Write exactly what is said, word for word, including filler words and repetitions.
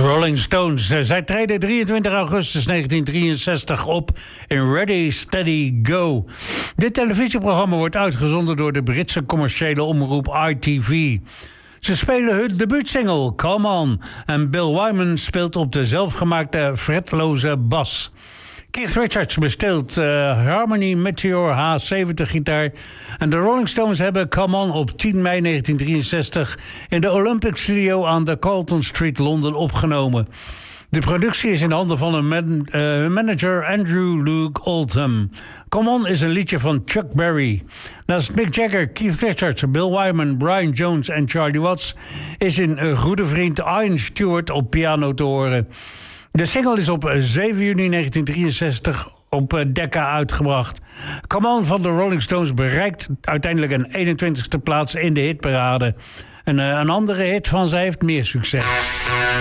Rolling Stones. Zij treden drieëntwintig augustus negentien drieënzestig op in Ready, Steady, Go. Dit televisieprogramma wordt uitgezonden door de Britse commerciële omroep I T V. Ze spelen hun debuutsingle Come On en Bill Wyman speelt op de zelfgemaakte fretloze bas. Keith Richards bespeelt uh, Harmony Meteor H zeventig gitaar. En de Rolling Stones hebben Come On op tien mei negentien drieënzestig in de Olympic Studio aan de Carlton Street, Londen opgenomen. De productie is in handen van een man, uh, manager Andrew Luke Oldham. Come On is een liedje van Chuck Berry. Naast Mick Jagger, Keith Richards, Bill Wyman, Brian Jones en Charlie Watts is een goede vriend Ian Stewart op piano te horen. De single is op zeven juni negentien drieënzestig op Decca uitgebracht. Come On van de Rolling Stones bereikt uiteindelijk een eenentwintigste plaats in de hitparade. En uh, een andere hit van zij heeft meer succes.